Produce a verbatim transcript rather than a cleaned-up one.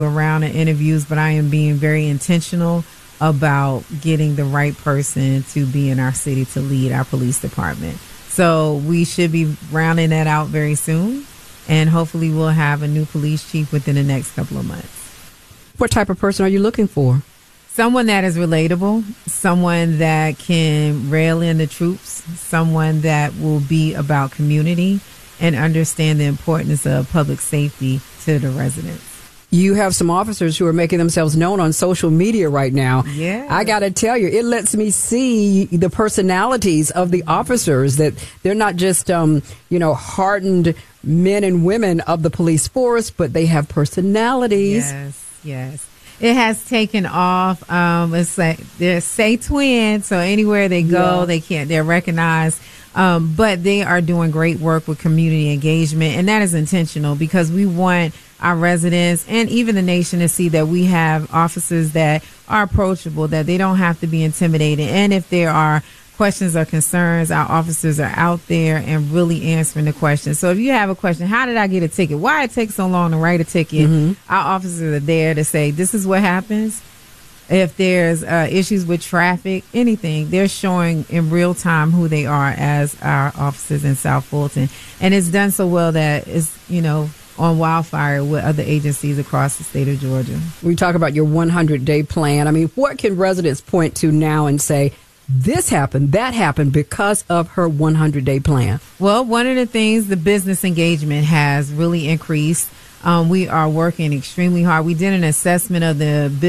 around in interviews, but I am being very intentional about getting the right person to be in our city to lead our police department. So we should be rounding that out very soon, and hopefully we'll have a new police chief within the next couple of months. What type of person are you looking for? Someone that is relatable, someone that can rail in the troops, someone that will be about community and understand the importance of public safety to the residents. You have some officers who are making themselves known on social media right now. Yeah. I got to tell you, it lets me see the personalities of the officers, that they're not just, um, you know, hardened men and women of the police force, but they have personalities. Yes, yes. It has taken off. Um, it's like they're say twin, so anywhere they go, yeah. they can't. They're recognized. Um, but they are doing great work with community engagement, and that is intentional because we want our residents and even the nation to see that we have officers that are approachable, that they don't have to be intimidated. And if there are questions or concerns, our officers are out there and really answering the questions. So if you have a question, how did I get a ticket? Why it takes so long to write a ticket? Mm-hmm. Our officers are there to say, this is what happens. If there's uh, issues with traffic, anything, they're showing in real time who they are as our officers in South Fulton. And it's done so well that it's, you know, on wildfire with other agencies across the state of Georgia. We talk about your one hundred day plan. I mean, what can residents point to now and say, this happened, that happened because of her one hundred day plan? Well, one of the things, the business engagement has really increased. Um, we are working extremely hard. We did an assessment of the business